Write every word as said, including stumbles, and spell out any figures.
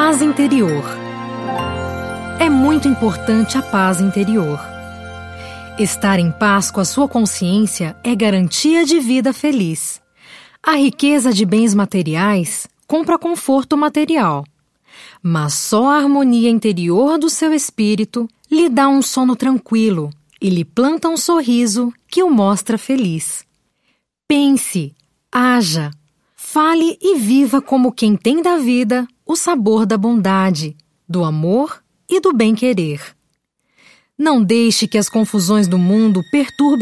Paz interior. É muito importante a paz interior. Estar em paz com a sua consciência é garantia de vida feliz. A riqueza de bens materiais compra conforto material, mas só a harmonia interior do seu espírito lhe dá um sono tranquilo e lhe planta um sorriso que o mostra feliz. Pense, haja, fale e viva como quem tem da vida o sabor da bondade, do amor e do bem-querer. Não deixe que as confusões do mundo perturbem